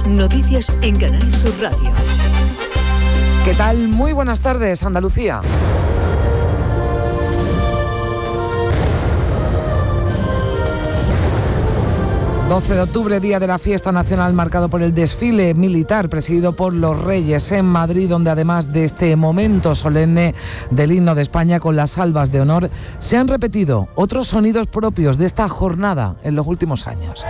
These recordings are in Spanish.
Noticias en Canal Sur Radio. ¿Qué tal? Muy buenas tardes, Andalucía. ...12 de octubre, día de la fiesta nacional marcado por el desfile militar presidido por los Reyes en Madrid, donde además de este momento solemne del himno de España con las salvas de honor, se han repetido otros sonidos propios de esta jornada en los últimos años.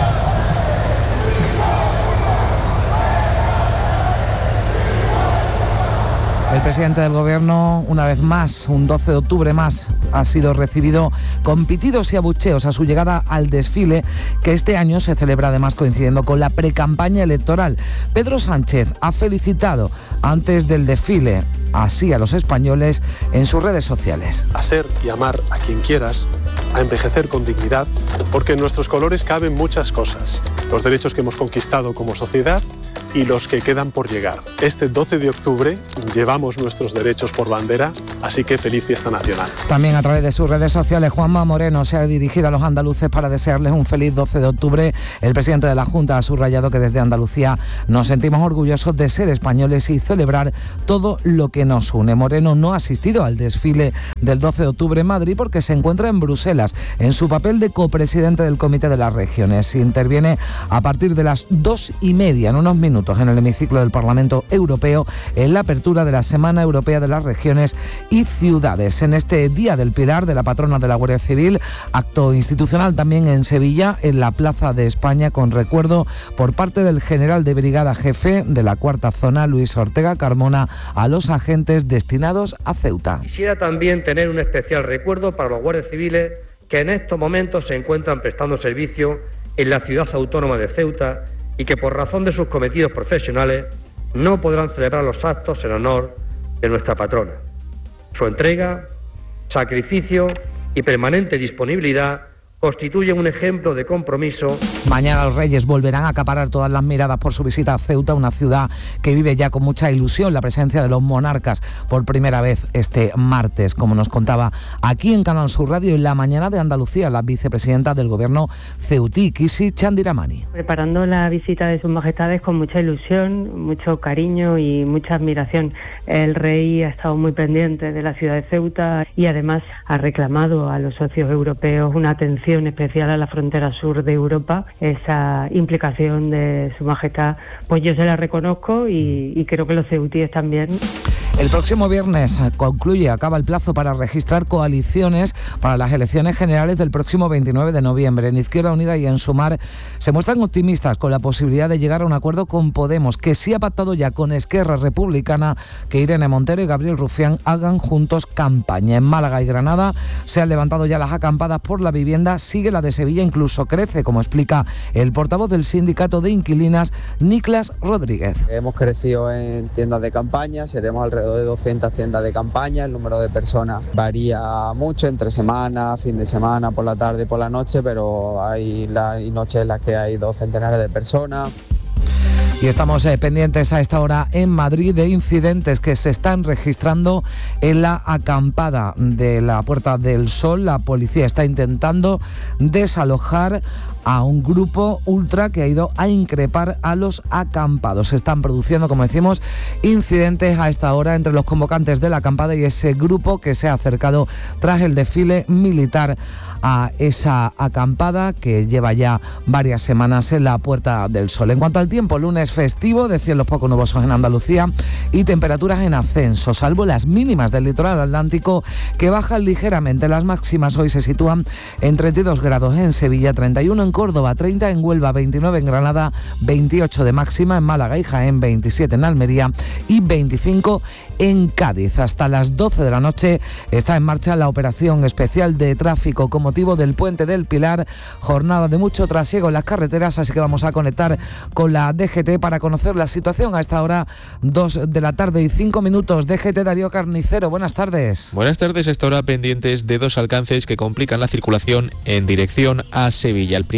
El presidente del Gobierno, una vez más, un 12 de octubre más, ha sido recibido con pitidos y abucheos a su llegada al desfile, que este año se celebra además coincidiendo con la precampaña electoral. Pedro Sánchez ha felicitado antes del desfile así a los españoles en sus redes sociales. A ser y amar a quien quieras, a envejecer con dignidad, porque en nuestros colores caben muchas cosas. Los derechos que hemos conquistado como sociedad y los que quedan por llegar. Este 12 de octubre llevamos nuestros derechos por bandera, así que feliz fiesta nacional. También a través de sus redes sociales, Juanma Moreno se ha dirigido a los andaluces para desearles un feliz 12 de octubre. El presidente de la Junta ha subrayado que desde Andalucía nos sentimos orgullosos de ser españoles y celebrar todo lo que nos une. Moreno no ha asistido al desfile del 12 de octubre en Madrid porque se encuentra en Bruselas, en su papel de copresidente del Comité de las Regiones. Interviene a partir de las 2:30, en unos minutos, en el hemiciclo del Parlamento Europeo, en la apertura de la Semana Europea de las Regiones y Ciudades. En este Día del Pilar de la patrona de la Guardia Civil, acto institucional también en Sevilla, en la Plaza de España, con recuerdo por parte del general de brigada jefe de la Cuarta Zona, Luis Ortega Carmona, a los agentes destinados a Ceuta. Quisiera también tener un especial recuerdo para los guardias civiles que en estos momentos se encuentran prestando servicio en la ciudad autónoma de Ceuta y que por razón de sus cometidos profesionales no podrán celebrar los actos en honor de nuestra patrona. Su entrega, sacrificio y permanente disponibilidad constituyen un ejemplo de compromiso. Mañana los Reyes volverán a acaparar todas las miradas por su visita a Ceuta, una ciudad que vive ya con mucha ilusión la presencia de los monarcas por primera vez este martes, como nos contaba aquí en Canal Sur Radio en la mañana de Andalucía la vicepresidenta del Gobierno ceutí, Kisi Chandiramani. Preparando la visita de sus majestades con mucha ilusión, mucho cariño y mucha admiración. El rey ha estado muy pendiente de la ciudad de Ceuta y además ha reclamado a los socios europeos una atención especial a la frontera sur de Europa. Esa implicación de su majestad, pues yo se la reconozco y creo que los ceutíes también. El próximo viernes acaba el plazo para registrar coaliciones para las elecciones generales del próximo 29 de noviembre. En Izquierda Unida y en Sumar se muestran optimistas con la posibilidad de llegar a un acuerdo con Podemos, que sí ha pactado ya con Esquerra Republicana que Irene Montero y Gabriel Rufián hagan juntos campaña. En Málaga y Granada se han levantado ya las acampadas por la vivienda, sigue la de Sevilla, incluso crece, como explica el portavoz del sindicato de inquilinas, Niklas Rodríguez. Hemos crecido en tiendas de campaña, seremos alrededor de 200 tiendas de campaña. El número de personas varía mucho entre semana, fin de semana, por la tarde y por la noche, pero hay noches en las que hay 2 centenares de personas. Y estamos pendientes a esta hora en Madrid de incidentes que se están registrando en la acampada de la Puerta del Sol. La policía está intentando desalojar a un grupo ultra que ha ido a increpar a los acampados. Se están produciendo, como decimos, incidentes a esta hora entre los convocantes de la acampada y ese grupo que se ha acercado tras el desfile militar a esa acampada que lleva ya varias semanas en la Puerta del Sol. En cuanto al tiempo, lunes festivo, de cielos poco nubosos en Andalucía y temperaturas en ascenso, salvo las mínimas del litoral atlántico que bajan ligeramente. Las máximas hoy se sitúan en 32 grados en Sevilla, 31 en Córdoba, 30 en Huelva, 29 en Granada, 28 de máxima en Málaga y Jaén, 27 en Almería y 25 en Cádiz. Hasta las 12 de la noche está en marcha la operación especial de tráfico con motivo del Puente del Pilar, jornada de mucho trasiego en las carreteras, así que vamos a conectar con la DGT para conocer la situación a esta hora, 2 de la tarde y 5 minutos. DGT, Darío Carnicero, buenas tardes. Buenas tardes, a esta hora pendientes de 2 alcances que complican la circulación en dirección a Sevilla. El primero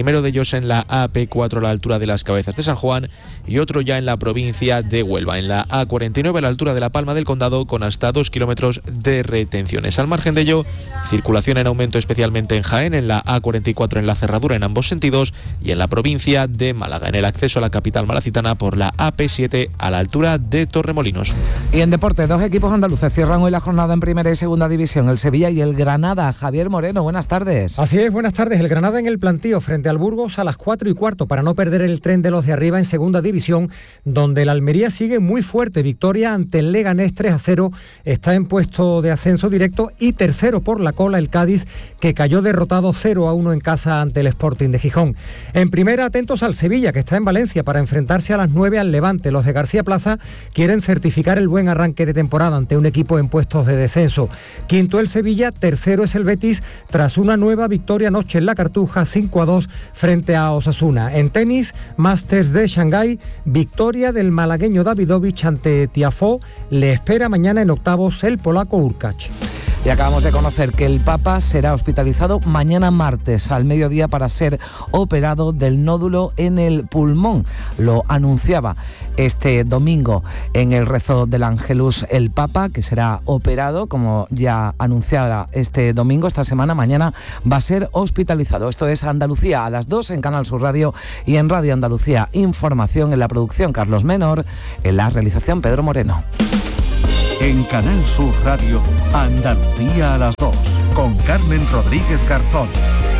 primero de ellos en la AP4 a la altura de las Cabezas de San Juan y otro ya en la provincia de Huelva, en la A49 a la altura de la Palma del Condado, con hasta 2 kilómetros de retenciones. Al margen de ello, circulación en aumento especialmente en Jaén, en la A44 en la cerradura en ambos sentidos, y en la provincia de Málaga, en el acceso a la capital malacitana por la AP7 a la altura de Torremolinos. Y en deporte, dos equipos andaluces cierran hoy la jornada en primera y segunda división, el Sevilla y el Granada. Javier Moreno, buenas tardes. Así es, buenas tardes. El Granada en el plantío frente al Burgos a las 4:15 para no perder el tren de los de arriba en segunda división, donde el Almería sigue muy fuerte. Victoria ante el Leganés 3-0, está en puesto de ascenso directo, y tercero por la cola el Cádiz, que cayó derrotado 0-1 en casa ante el Sporting de Gijón. En primera, atentos al Sevilla, que está en Valencia para enfrentarse a las 9 al Levante. Los de García Plaza quieren certificar el buen arranque de temporada ante un equipo en puestos de descenso. Quinto el Sevilla, tercero es el Betis, tras una nueva victoria anoche en la Cartuja 5-2 frente a Osasuna. En tenis, Masters de Shanghái, victoria del malagueño Davidovich ante Tiafoe, le espera mañana en octavos el polaco Urkacz. Y acabamos de conocer que el Papa será hospitalizado mañana martes al mediodía para ser operado del nódulo en el pulmón. Lo anunciaba este domingo en el rezo del Ángelus el Papa, que será operado, como ya anunciaba este domingo, esta semana. Mañana va a ser hospitalizado. Esto es Andalucía a las 2 en Canal Sur Radio y en Radio Andalucía Información. En la producción Carlos Menor, en la realización Pedro Moreno. En Canal Sur Radio, Andalucía a las 2, con Carmen Rodríguez Garzón.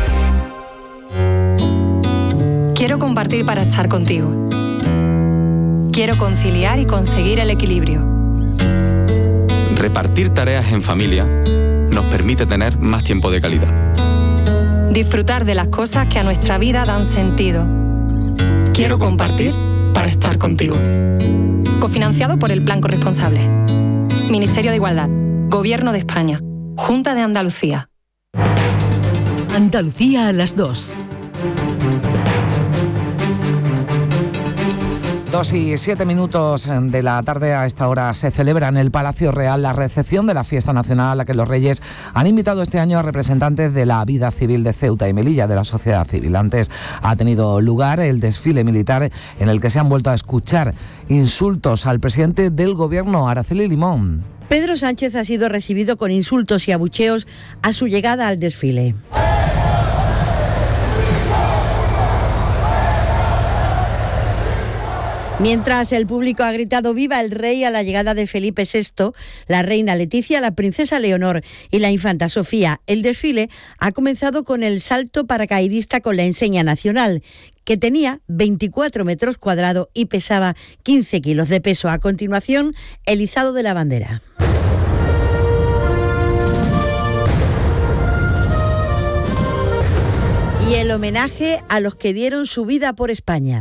Quiero compartir para estar contigo. Quiero conciliar y conseguir el equilibrio. Repartir tareas en familia nos permite tener más tiempo de calidad. Disfrutar de las cosas que a nuestra vida dan sentido. Quiero compartir para estar contigo. Cofinanciado por el Plan Corresponsable. Ministerio de Igualdad, Gobierno de España, Junta de Andalucía. Andalucía a las 2. 2:07 de la tarde. A esta hora se celebra en el Palacio Real la recepción de la Fiesta Nacional, a la que los Reyes han invitado este año a representantes de la vida civil de Ceuta y Melilla, de la sociedad civil. Antes ha tenido lugar el desfile militar, en el que se han vuelto a escuchar insultos al presidente del Gobierno, Araceli Limón. Pedro Sánchez ha sido recibido con insultos y abucheos a su llegada al desfile. Mientras el público ha gritado «Viva el rey» a la llegada de Felipe VI, la reina Leticia, la princesa Leonor y la infanta Sofía, el desfile ha comenzado con el salto paracaidista con la enseña nacional, que tenía 24 metros cuadrados y pesaba 15 kilos de peso. A continuación, el izado de la bandera. Y el homenaje a los que dieron su vida por España.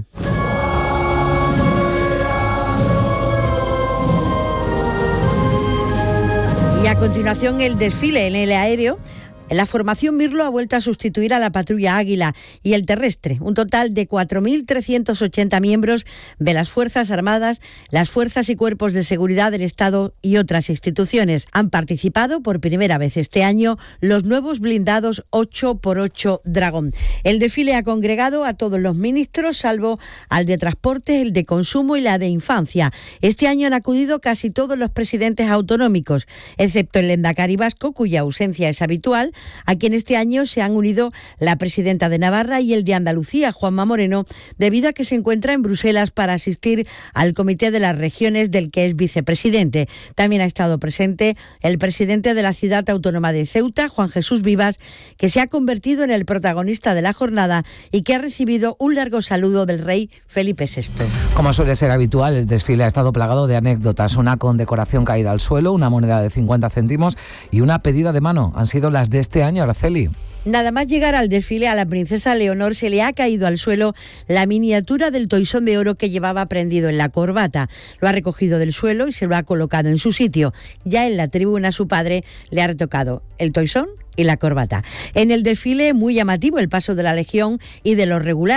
Y a continuación el desfile en el aéreo. La formación Mirlo ha vuelto a sustituir a la patrulla Águila y el terrestre, un total de 4.380 miembros de las Fuerzas Armadas, las fuerzas y cuerpos de seguridad del Estado y otras instituciones. Han participado por primera vez este año los nuevos blindados 8x8 Dragón. El desfile ha congregado a todos los ministros, salvo al de Transportes, el de Consumo y la de Infancia. Este año han acudido casi todos los presidentes autonómicos, excepto el lehendakari vasco, cuya ausencia es habitual, a quien este año se han unido la presidenta de Navarra y el de Andalucía, Juanma Moreno, debido a que se encuentra en Bruselas para asistir al Comité de las Regiones, del que es vicepresidente. También ha estado presente el presidente de la Ciudad Autónoma de Ceuta, Juan Jesús Vivas, que se ha convertido en el protagonista de la jornada y que ha recibido un largo saludo del rey Felipe VI. Como suele ser habitual, el desfile ha estado plagado de anécdotas. Una condecoración caída al suelo, una moneda de 50 céntimos y una pedida de mano. Han sido las de este año, Araceli. Nada más llegar al desfile, a la princesa Leonor se le ha caído al suelo la miniatura del toisón de oro que llevaba prendido en la corbata. Lo ha recogido del suelo y se lo ha colocado en su sitio. Ya en la tribuna su padre le ha retocado el toisón y la corbata. En el desfile, muy llamativo el paso de la Legión y de los regulares,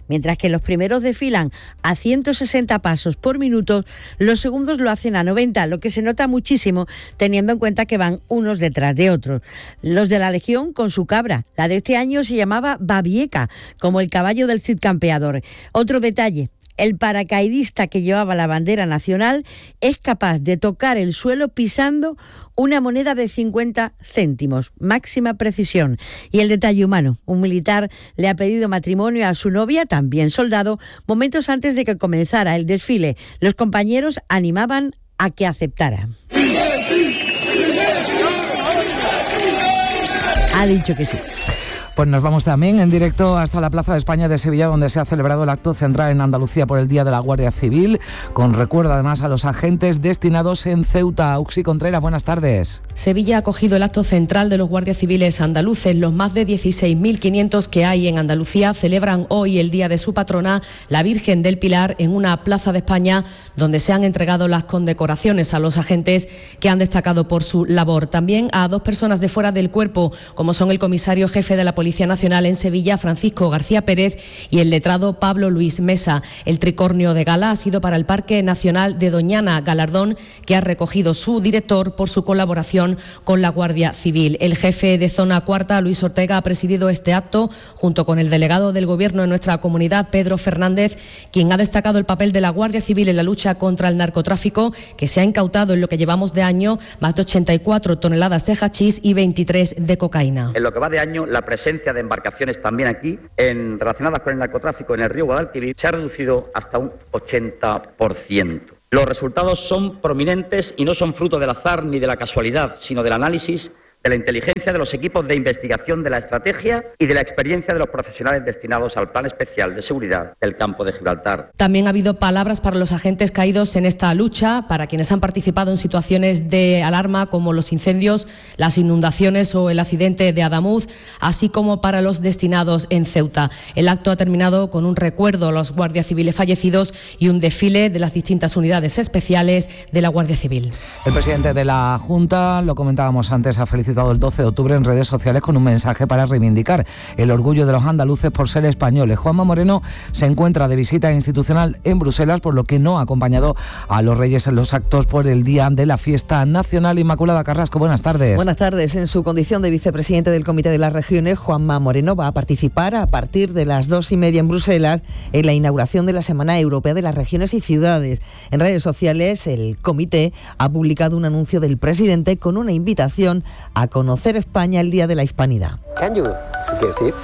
Mientras que los primeros desfilan a 160 pasos por minuto, los segundos lo hacen a 90, lo que se nota muchísimo teniendo en cuenta que van unos detrás de otros. Los de la Legión con su cabra. La de este año se llamaba Babieca, como el caballo del Cid Campeador. Otro detalle: el paracaidista que llevaba la bandera nacional es capaz de tocar el suelo pisando una moneda de 50 céntimos, máxima precisión. Y el detalle humano: un militar le ha pedido matrimonio a su novia, también soldado, momentos antes de que comenzara el desfile. Los compañeros animaban a que aceptara. Ha dicho que sí. Pues nos vamos también en directo hasta la Plaza de España de Sevilla, donde se ha celebrado el acto central en Andalucía por el Día de la Guardia Civil, con recuerdo además a los agentes destinados en Ceuta. Uxi Contreras, buenas tardes. Sevilla ha acogido el acto central de los guardias civiles andaluces. Los más de 16.500 que hay en Andalucía celebran hoy el día de su patrona, la Virgen del Pilar, en una Plaza de España donde se han entregado las condecoraciones a los agentes que han destacado por su labor. También a 2 personas de fuera del cuerpo, como son el comisario jefe de la Policía Nacional en Sevilla, Francisco García Pérez, y el letrado Pablo Luis Mesa. El tricornio de gala ha sido para el Parque Nacional de Doñana, galardón que ha recogido su director por su colaboración con la Guardia Civil. El jefe de Zona Cuarta, Luis Ortega, ha presidido este acto junto con el delegado del Gobierno en nuestra comunidad, Pedro Fernández, quien ha destacado el papel de la Guardia Civil en la lucha contra el narcotráfico, que se ha incautado en lo que llevamos de año más de 84 toneladas de hachís y 23 de cocaína. En lo que va de año, la presencia de embarcaciones también aquí, relacionadas con el narcotráfico en el río Guadalquivir, se ha reducido hasta un 80%. Los resultados son prominentes y no son fruto del azar ni de la casualidad, sino del análisis, de la inteligencia de los equipos de investigación, de la estrategia y de la experiencia de los profesionales destinados al Plan Especial de Seguridad del Campo de Gibraltar. También ha habido palabras para los agentes caídos en esta lucha, para quienes han participado en situaciones de alarma como los incendios, las inundaciones o el accidente de Adamuz, así como para los destinados en Ceuta. El acto ha terminado con un recuerdo a los guardias civiles fallecidos y un desfile de las distintas unidades especiales de la Guardia Civil. El presidente de la Junta, lo comentábamos antes, ha felicitado el 12 de octubre en redes sociales con un mensaje para reivindicar el orgullo de los andaluces por ser españoles. Juanma Moreno se encuentra de visita institucional en Bruselas, por lo que no ha acompañado a los Reyes en los actos por el día de la fiesta nacional. Inmaculada Carrasco, buenas tardes. Buenas tardes. En su condición de vicepresidente del Comité de las Regiones, Juanma Moreno va a participar a partir de las 2:30 en Bruselas en la inauguración de la Semana Europea de las Regiones y Ciudades. En redes sociales, el comité ha publicado un anuncio del presidente con una invitación a conocer España el Día de la Hispanidad. Can you guess it?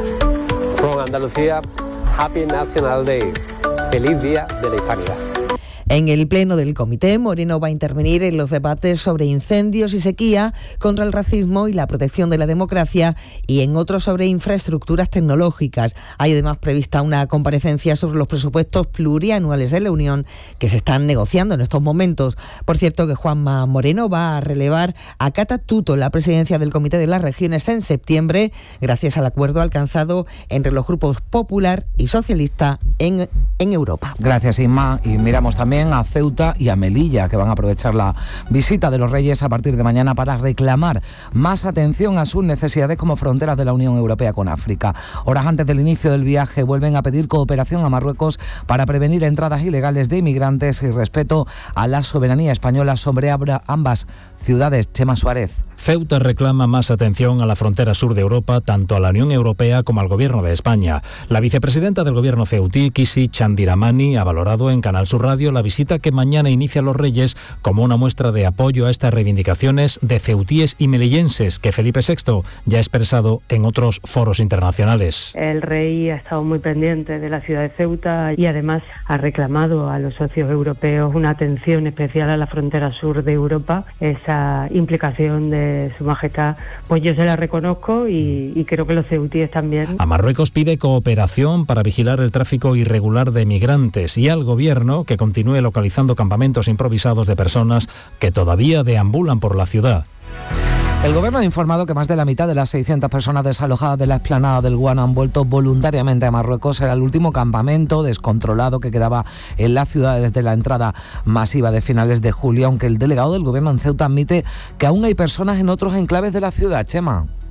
From Andalucía, Happy National Day. Feliz Día de la Hispanidad. En el pleno del comité, Moreno va a intervenir en los debates sobre incendios y sequía, contra el racismo y la protección de la democracia, y en otros sobre infraestructuras tecnológicas. Hay además prevista una comparecencia sobre los presupuestos plurianuales de la Unión que se están negociando en estos momentos. Por cierto, que Juanma Moreno va a relevar a Cata Tuto la presidencia del Comité de las Regiones en septiembre, gracias al acuerdo alcanzado entre los grupos Popular y Socialista en Europa. Gracias, Inma. Y miramos también a Ceuta y a Melilla, que van a aprovechar la visita de los Reyes a partir de mañana para reclamar más atención a sus necesidades como fronteras de la Unión Europea con África. Horas antes del inicio del viaje vuelven a pedir cooperación a Marruecos para prevenir entradas ilegales de inmigrantes y respeto a la soberanía española sobre ambas ciudades. Chema Suárez. Ceuta reclama más atención a la frontera sur de Europa, tanto a la Unión Europea como al Gobierno de España. La vicepresidenta del Gobierno ceutí, Kisi Chandiramani, ha valorado en Canal Sur Radio la visita que mañana inicia los Reyes como una muestra de apoyo a estas reivindicaciones de ceutíes y melillenses que Felipe VI ya ha expresado en otros foros internacionales. El rey ha estado muy pendiente de la ciudad de Ceuta y además ha reclamado a los socios europeos una atención especial a la frontera sur de Europa. Esa implicación de Su Majestad, pues yo se la reconozco y creo que los ceutíes también. A Marruecos pide cooperación para vigilar el tráfico irregular de migrantes y al Gobierno que continúe localizando campamentos improvisados de personas que todavía deambulan por la ciudad. El Gobierno ha informado que más de la mitad de las 600 personas desalojadas de la explanada del Guano han vuelto voluntariamente a Marruecos. Era el último campamento descontrolado que quedaba en la ciudad desde la entrada masiva de finales de julio, aunque el delegado del Gobierno en Ceuta admite que aún hay personas en otros enclaves de la ciudad. Chema.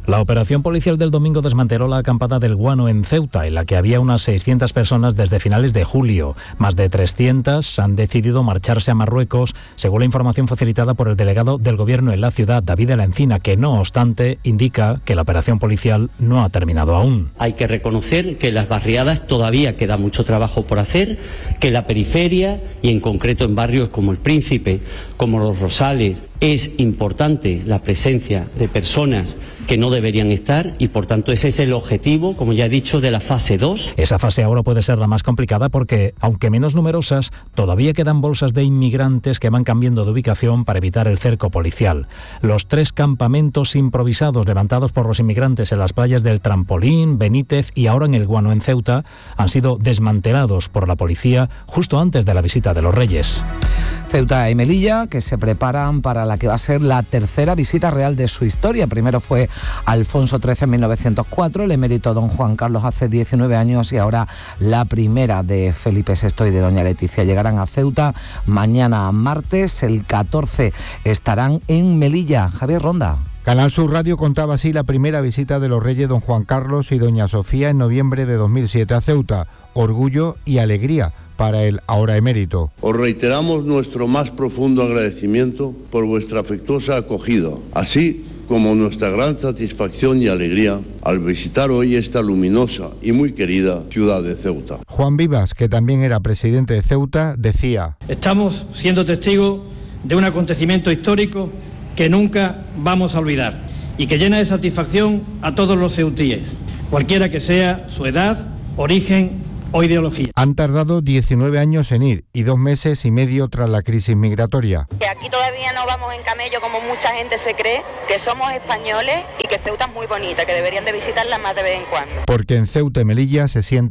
La operación policial del domingo desmanteló la acampada del Guano en Ceuta, en la que había unas 600 personas desde finales de julio. Más de 300 han decidido marcharse a Marruecos, según la información facilitada por el delegado del Gobierno en la ciudad, David de la Encina, que no obstante indica que la operación policial no ha terminado aún. Hay que reconocer que en las barriadas todavía queda mucho trabajo por hacer, que en la periferia y en concreto en barrios como El Príncipe, como Los Rosales, es importante la presencia de personas que no deberían estar y por tanto ese es el objetivo, como ya he dicho, de la fase 2. Esa fase ahora puede ser la más complicada porque, aunque menos numerosas, todavía quedan bolsas de inmigrantes que van cambiando de ubicación para evitar el cerco policial. Los 3 campamentos improvisados levantados por los inmigrantes en las playas del Trampolín, Benítez y ahora en el Guano en Ceuta han sido desmantelados por la policía justo antes de la visita de los Reyes. Ceuta y Melilla, que se preparan para la que va a ser la tercera visita real de su historia. Primero fue Alfonso XIII en 1904, el emérito don Juan Carlos hace 19 años y ahora la primera de Felipe VI y de doña Leticia. Llegarán a Ceuta mañana martes, el 14 estarán en Melilla. Javier Ronda. Canal Sur Radio contaba así la primera visita de los reyes don Juan Carlos y doña Sofía en noviembre de 2007 a Ceuta. Orgullo y alegría para el ahora emérito. Os reiteramos nuestro más profundo agradecimiento por vuestra afectuosa acogida, así como nuestra gran satisfacción y alegría al visitar hoy esta luminosa y muy querida ciudad de Ceuta. Juan Vivas, que también era presidente de Ceuta, decía: estamos siendo testigos de un acontecimiento histórico que nunca vamos a olvidar y que llena de satisfacción a todos los ceutíes, cualquiera que sea su edad, origen o ideología. Han tardado 19 años en ir y 2 meses y medio tras la crisis migratoria. Que aquí todavía no vamos en camello como mucha gente se cree, que somos españoles y que Ceuta es muy bonita, que deberían de visitarla más de vez en cuando. Porque en Ceuta y Melilla se siente